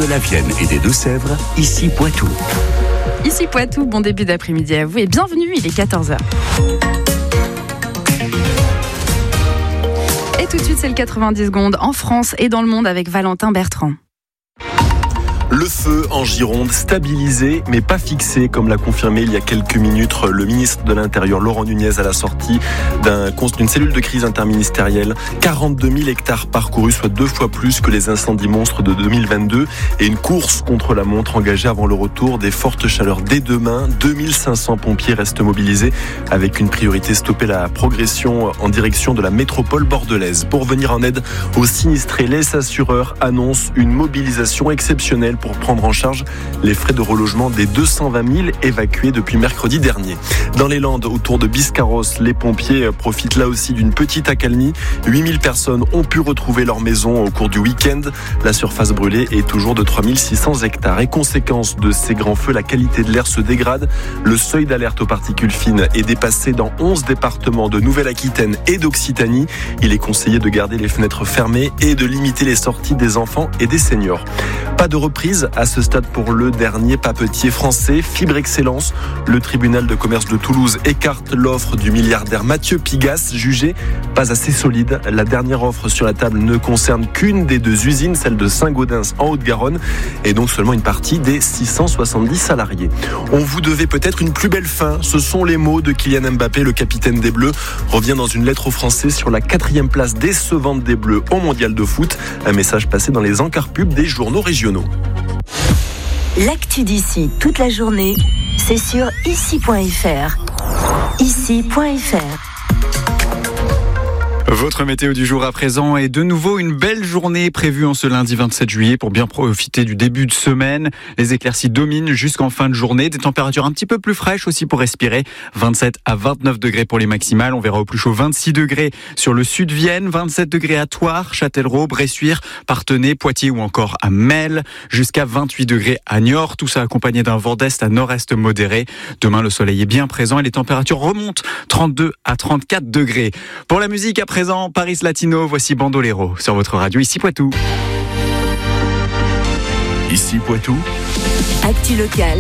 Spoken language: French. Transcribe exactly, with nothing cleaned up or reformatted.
de la Vienne et des Deux-Sèvres, ici Poitou. Ici Poitou, bon début d'après-midi à vous et bienvenue, il est quatorze heures. Et tout de suite, c'est le quatre-vingt-dix secondes en France et dans le monde avec Valentin Bertrand. Le feu en Gironde, stabilisé mais pas fixé, comme l'a confirmé il y a quelques minutes le ministre de l'Intérieur Laurent Nunez à la sortie d'un, d'une cellule de crise interministérielle. quarante-deux mille hectares parcourus, soit deux fois plus que les incendies monstres de deux mille vingt-deux, et une course contre la montre engagée avant le retour des fortes chaleurs dès demain. deux mille cinq cents pompiers restent mobilisés avec une priorité: stopper la progression en direction de la métropole bordelaise. Pour venir en aide aux sinistrés, les assureurs annoncent une mobilisation exceptionnelle pour prendre en charge les frais de relogement des deux cent vingt mille évacués depuis mercredi dernier. Dans les Landes, autour de Biscarrosse, les pompiers profitent là aussi d'une petite accalmie. huit mille personnes ont pu retrouver leur maison au cours du week-end. La surface brûlée est toujours de trois mille six cents hectares. Et conséquence de ces grands feux, la qualité de l'air se dégrade. Le seuil d'alerte aux particules fines est dépassé dans onze départements de Nouvelle-Aquitaine et d'Occitanie. Il est conseillé de garder les fenêtres fermées et de limiter les sorties des enfants et des seniors. Pas de reprise à ce stade pour le dernier papetier français, Fibre Excellence. Le tribunal de commerce de Toulouse écarte l'offre du milliardaire Mathieu Pigasse, jugé pas assez solide. La dernière offre sur la table ne concerne qu'une des deux usines, celle de Saint-Gaudens en Haute-Garonne, et donc seulement une partie des six cent soixante-dix salariés. On vous devait peut-être une plus belle fin. Ce sont les mots de Kylian Mbappé, le capitaine des Bleus, revient dans une lettre aux Français sur la quatrième place décevante des Bleus au mondial de foot. Un message passé dans les encarts pubs des journaux régionaux. L'actu d'ici toute la journée, c'est sur ici point f r. ici point f r. Votre météo du jour à présent est de nouveau une belle journée prévue en ce lundi vingt-sept juillet pour bien profiter du début de semaine. Les éclaircies dominent jusqu'en fin de journée. Des températures un petit peu plus fraîches aussi pour respirer. vingt-sept à vingt-neuf degrés pour les maximales. On verra au plus chaud vingt-six degrés sur le sud Vienne, vingt-sept degrés à Thouars, Châtellerault, Bressuire, Parthenay, Poitiers ou encore à Melle. Jusqu'à vingt-huit degrés à Niort. Tout ça accompagné d'un vent d'est à nord-est modéré. Demain, le soleil est bien présent et les températures remontent trente-deux à trente-quatre degrés. Pour la musique à présent, Paris Latino, voici Bandolero sur votre radio Ici Poitou. Ici Poitou. Actu locale